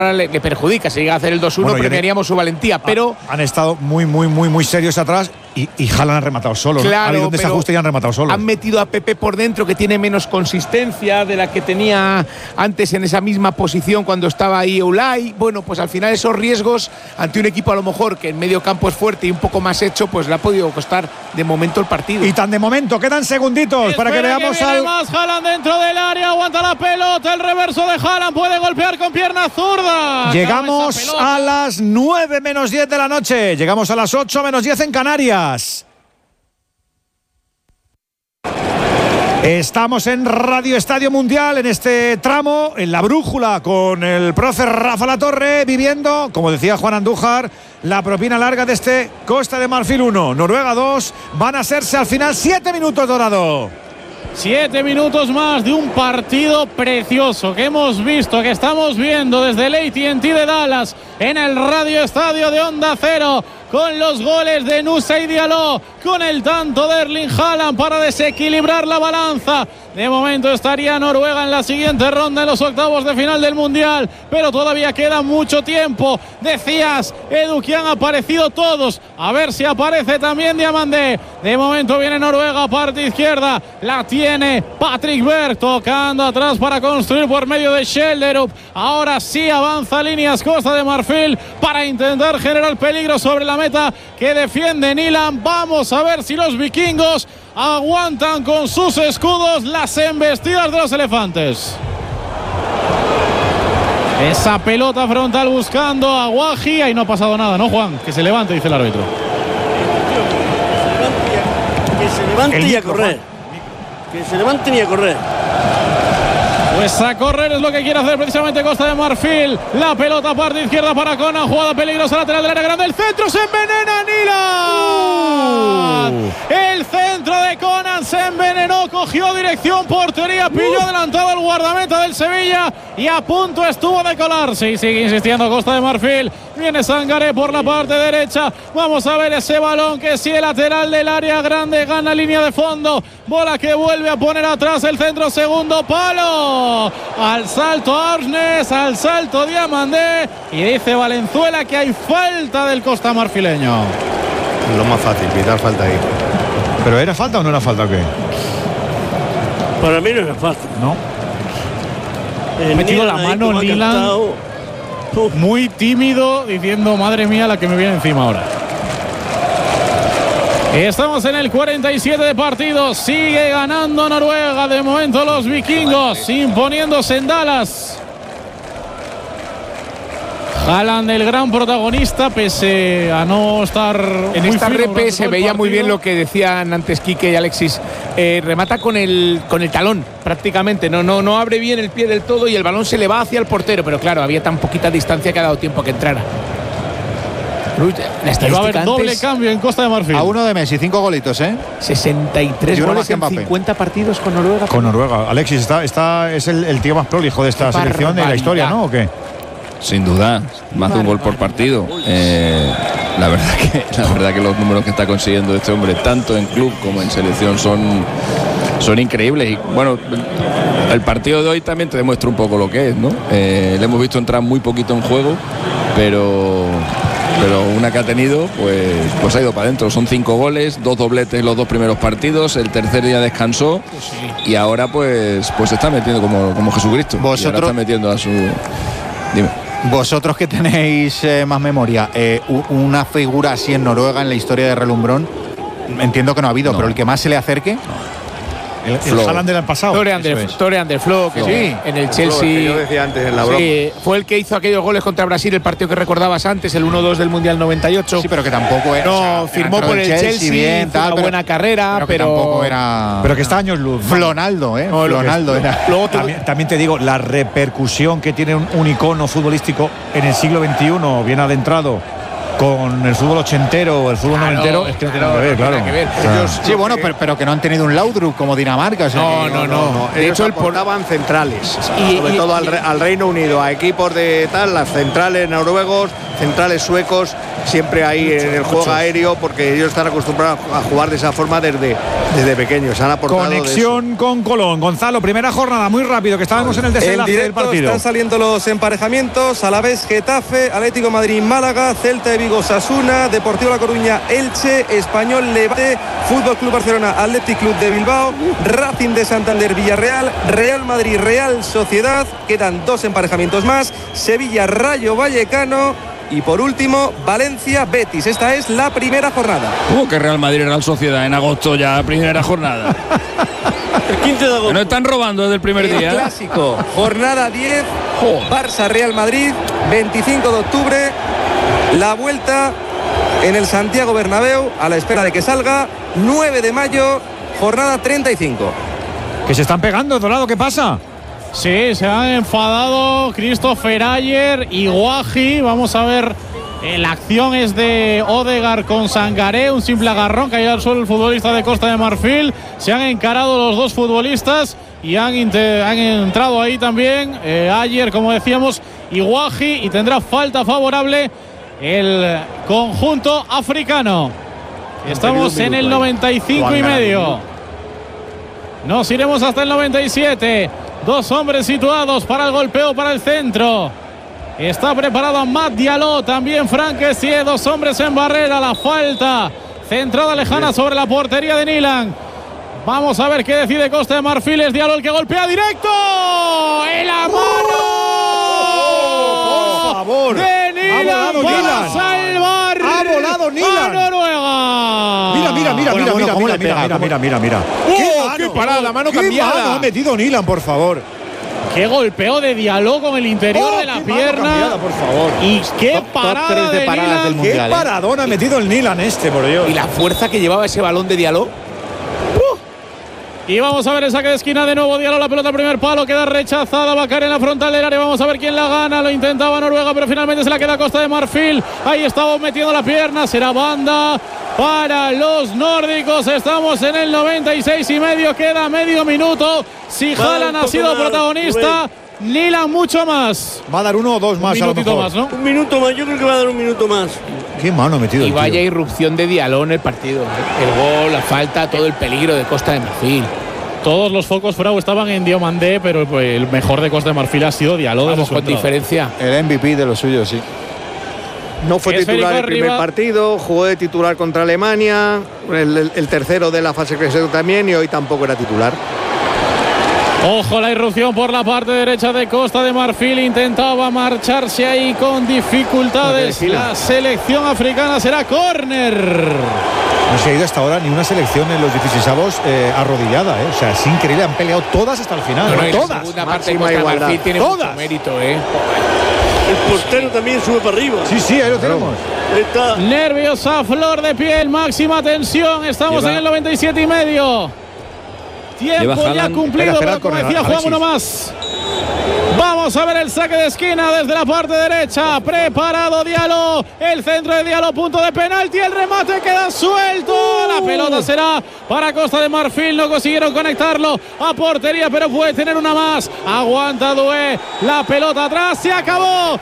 le perjudica. Si llega a hacer el 2-1, premiaríamos su valentía, pero han estado muy serios atrás y Haaland ha rematado solo. Claro, ha habido un desajuste y han rematado solo. Han metido a Pepe por dentro, que tiene menos consistencia de la que tenía antes en esa misma posición cuando estaba ahí Eulay. Bueno, pues al final esos riesgos ante un equipo a lo mejor que en medio campo es fuerte y un poco más hecho, pues le ha podido costar de momento el partido. Y tan de momento, quedan segunditos para que veamos al más Haaland dentro del área, aguanta la pelota, el reverso de Haaland, puede golpear con pierna zurda. Llegamos a las 9 menos 10 de la noche, llegamos a las 8 menos 10 en Canarias. Estamos en Radio Estadio Mundial en este tramo, en la brújula, con el profe Rafa Latorre, viviendo, como decía Juan Andújar, la propina larga de este Costa de Marfil 1, Noruega 2, van a hacerse al final 7 minutos, Dorado. 7 minutos más de un partido precioso que hemos visto, que estamos viendo desde el AT&T de Dallas en el Radio Estadio de Onda Cero, con los goles de Nusay Diallo, con el tanto de Erling Haaland para desequilibrar la balanza. De momento estaría Noruega en la siguiente ronda, en los octavos de final del Mundial, pero todavía queda mucho tiempo. Decías, Edu, que han aparecido todos, a ver si aparece también Diamandé. De momento viene Noruega, parte izquierda, la tiene Patrick Berg, tocando atrás para construir por medio de Schjelderup. Ahora sí avanza líneas Costa de Marfil para intentar generar peligro sobre la meta que defiende Nilan. Vamos a ver si los vikingos aguantan con sus escudos las embestidas de los elefantes. Esa pelota frontal buscando a Guaji. Ahí no ha pasado nada, ¿no, Juan? Que se levante, dice el árbitro. Que se levante y a correr. Que se levanten y a correr. Pues a correr es lo que quiere hacer precisamente Costa de Marfil. La pelota parte izquierda para Conan, jugada peligrosa lateral del área grande. El centro se envenena, Nilan. El centro de Conan se envenenó, cogió dirección portería, pilló adelantado el guardameta del Sevilla y a punto estuvo de colarse. Y sigue insistiendo Costa de Marfil. Viene Sangaré por la parte derecha. Vamos a ver ese balón que sí, el lateral del área grande, gana línea de fondo. Bola que vuelve a poner atrás el centro, segundo palo. Al salto Arsnes, al salto Diamandé. Y dice Valenzuela que hay falta del Costa Marfileño. Lo más fácil, quitar falta ahí. ¿Pero era falta o no era falta o qué? Para mí no era falta. No. Ha metido la mano Nilan. Muy tímido, diciendo, madre mía, la que me viene encima ahora. Estamos en el 47 de partido. Sigue ganando Noruega. De momento los vikingos imponiéndose en Dallas. Haaland, el gran protagonista, pese a no estar en esta repe, se veía muy bien lo que decían antes Quique y Alexis. Remata con el talón prácticamente, no abre bien el pie del todo y el balón se le va hacia el portero, pero claro, había tan poquita distancia que ha dado tiempo que entrara. Va a haber doble cambio en Costa de Marfil. A uno de Messi, 5 golitos, 63 goles en 50 partidos con Noruega. Con Noruega. Alexis, es el tío más prolijo de esta selección de la historia, ¿no? ¿O qué? Sin duda, más de un gol por partido. La verdad que los números que está consiguiendo este hombre, tanto en club como en selección, son increíbles. Y bueno, el partido de hoy también te demuestra un poco lo que es, ¿no? Le hemos visto entrar muy poquito en juego, pero una que ha tenido, pues ha ido para adentro. Son 5 goles, 2 dobletes en los 2 primeros partidos. El tercer día descansó y ahora pues se está metiendo como Jesucristo. Vosotros está metiendo a su. Dime. Vosotros que tenéis más memoria, una figura así en Noruega en la historia de relumbrón, entiendo que no ha habido, pero el que más se le acerque. El Haaland del pasado. Tore Ander Flo, que sí, en el Chelsea. Que yo decía antes en la broma. Sí, fue el que hizo aquellos goles contra Brasil, el partido que recordabas antes, el 1-2 del Mundial 98. Sí, pero que tampoco era. No, firmó por el Chelsea, bien, tal, una buena carrera, pero tampoco era. Pero que está años luz. Flonaldo, Flonaldo era. Luego también te digo, la repercusión que tiene un icono futbolístico en el siglo XXI, bien adentrado, con el fútbol ochentero, el fútbol noventero, es que no tiene nada que ver, claro. Sí, bueno, pero que no han tenido un Laudrup como Dinamarca. O sea, no. De hecho, aportaban centrales, sobre todo al Reino Unido, a equipos de tal, las centrales noruegos, centrales suecos siempre ahí en el juego aéreo, porque ellos están acostumbrados a jugar de esa forma desde pequeños. Han aportado conexión con Colón. Gonzalo, primera jornada, muy rápido, que estábamos en el desenlace del partido. Están saliendo los emparejamientos: Alavés, Getafe, Atlético de Madrid, Málaga, Celta de Vigo, Osasuna, Deportivo La Coruña, Elche, Español, Levante, Fútbol Club Barcelona, Athletic Club de Bilbao, Racing de Santander, Villarreal, Real Madrid, Real Sociedad. Quedan 2 emparejamientos más: Sevilla, Rayo Vallecano y por último Valencia, Betis. Esta es la primera jornada. Que Real Madrid, Real Sociedad en agosto ya, primera jornada. El 15 de agosto. Nos están robando desde el primer día. Clásico, jornada 10, Barça, Real Madrid, 25 de octubre. La vuelta en el Santiago Bernabéu, a la espera de que salga, 9 de mayo, jornada 35. Que se están pegando, Dorado, ¿qué pasa? Sí, se han enfadado Christopher Ayer y Guaji. Vamos a ver, la acción es de Odegaard con Sangaré, un simple agarrón, cayó al suelo el futbolista de Costa de Marfil. Se han encarado los dos futbolistas y han entrado ahí también Ayer, como decíamos, y Guaji, y tendrá falta favorable el conjunto africano. Estamos en el 95 y medio. Nos iremos hasta el 97. 2 hombres situados para el golpeo, para el centro. Está preparado Amad Diallo, también Frank Kessie, 2 hombres en barrera. La falta centrada lejana sobre la portería de Nilan. Vamos a ver qué decide Costa de Marfil. Es Diallo el que golpea directo. ¡En la mano! ¡Por favor! De Nilan para salvar ¡Ha volado Nilan! a Noruega. Mira. ¡Qué parada! Mano cambiada. ¿Qué mano ha metido Nilan, por favor? Qué golpeo de Diallo con el interior de la pierna. Cambiada, por favor. Y qué Top parada 3 de paradas Nilan. del Mundial. Qué paradón ha metido el Nilan por Dios. Y la fuerza que llevaba ese balón de Diallo. Y vamos a ver el saque de esquina de nuevo. Diallo, la pelota al primer palo, queda rechazada. Va a caer en la frontal del área. Vamos a ver quién la gana. Lo intentaba Noruega, pero finalmente se la queda Costa de Marfil. Ahí estaba metiendo la pierna. Será banda para los nórdicos. Estamos en el 96 y medio. Queda medio minuto. Si Haaland ha sido protagonista, Nilan mucho más. Va a dar 1 o 2 más, un a lo minutito mejor. más, ¿no? Un minuto más, yo creo que va a dar un minuto más. Qué mano ha metido Y el vaya tío. irrupción de Diallo en el partido. El gol, la falta, todo el peligro de Costa de Marfil. Todos los focos, Frau, estaban en Diomandé, pero pues, el mejor de Costa de Marfil ha sido Diallo. Vamos, con diferencia. El MVP de los suyos, sí. No fue titular el primer partido, jugó de titular contra Alemania, el tercero de la fase clasificatoria también, y hoy tampoco era titular. Ojo, la irrupción por la parte derecha de Costa de Marfil. Intentaba marcharse ahí con dificultades. La selección africana será córner. No se ha ido hasta ahora ni una selección en los 16avos arrodillada, O sea, es increíble, han peleado todas hasta el final. No, y la todas. segunda parte de Máxima Costa de igualdad. Marfil tiene Todas. mucho mérito, El portero también sube para arriba. Sí, ahí lo tenemos. Está Nervios a flor de piel, máxima tensión. Estamos en el 97 y medio. Tiempo ya Haaland. cumplido, Espera, pero como córner, decía Juan, Alexis. uno más. Vamos a ver el saque de esquina desde la parte derecha. Preparado Diallo. El centro de Diallo, punto de penalti. El remate queda suelto. La pelota será para Costa de Marfil. No consiguieron conectarlo a portería, pero puede tener una más. Aguanta Doué. La pelota atrás. Se acabó.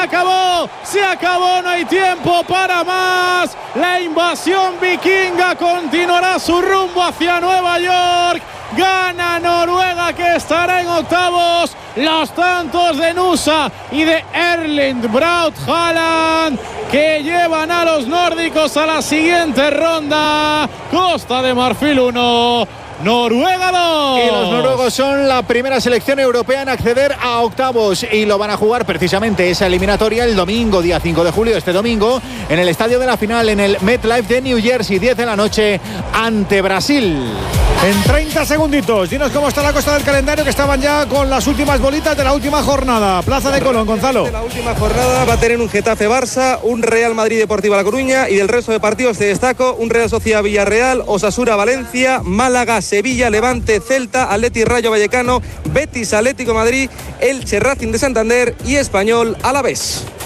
No hay tiempo para más. La invasión vikinga continuará su rumbo hacia Nueva York. Gana Noruega, que estará en octavos. Los tantos de Nusa y de Erling Braut Haaland, que llevan a los nórdicos a la siguiente ronda. Costa de Marfil 1, Noruega 2. Y los noruegos son la primera selección europea en acceder a octavos, y lo van a jugar precisamente esa eliminatoria el domingo, día 5 de julio, este domingo, en el estadio de la final, en el MetLife de New Jersey, 10 de la noche, ante Brasil. En 30 segunditos, dinos cómo está la cosa del calendario, que estaban ya con las últimas bolitas de la última jornada. Plaza de Colón, Gonzalo. La última jornada va a tener un Getafe Barça, un Real Madrid Deportiva La Coruña, y del resto de partidos te destaco un Real Sociedad Villarreal, Osasuna Valencia, Málaga Sevilla, Levante Celta, Athletic Rayo Vallecano, Betis Atlético de Madrid, Elche Racing de Santander y Español Alavés.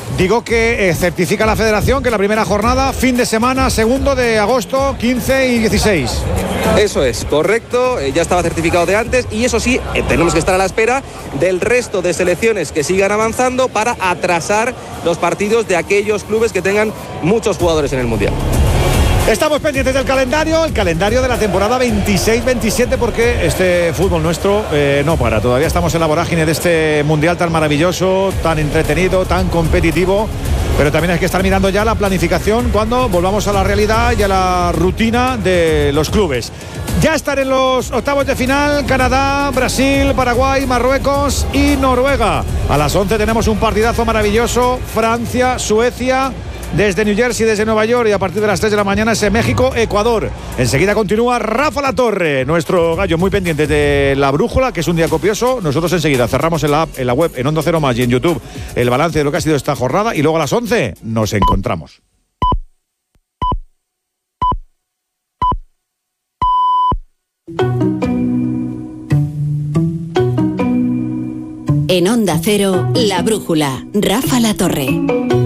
Digo que certifica la federación que la primera jornada, fin de semana, 2 de agosto, 15 y 16. Eso es, correcto, ya estaba certificado de antes y eso sí, tenemos que estar a la espera del resto de selecciones que sigan avanzando para atrasar los partidos de aquellos clubes que tengan muchos jugadores en el Mundial. Estamos pendientes del calendario de la temporada 26-27 porque este fútbol nuestro no para. Todavía estamos en la vorágine de este Mundial tan maravilloso, tan entretenido, tan competitivo. Pero también hay que estar mirando ya la planificación cuando volvamos a la realidad y a la rutina de los clubes. Ya están en los octavos de final Canadá, Brasil, Paraguay, Marruecos y Noruega. A las 11 tenemos un partidazo maravilloso, Francia, Suecia. Desde New Jersey, desde Nueva York, y a partir de las 3 de la mañana ese México-Ecuador. Enseguida continúa Rafa Latorre, nuestro gallo muy pendiente de la brújula, que es un día copioso. Nosotros enseguida cerramos en la app, en la web, en Onda Cero Más y en YouTube el balance de lo que ha sido esta jornada y luego a las 11 nos encontramos. En Onda Cero, la brújula, Rafa Latorre.